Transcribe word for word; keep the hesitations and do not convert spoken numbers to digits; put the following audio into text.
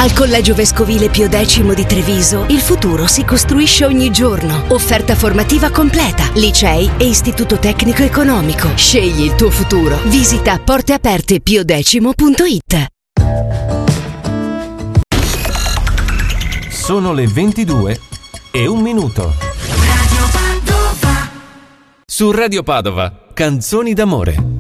Al Collegio Vescovile Pio X di Treviso il futuro si costruisce ogni giorno. Offerta formativa completa, licei e istituto tecnico economico. Scegli il tuo futuro. Visita porteaperte piodecimo punto it. Sono le ventidue e un minuto. Radio Padova. Su Radio Padova, canzoni d'amore.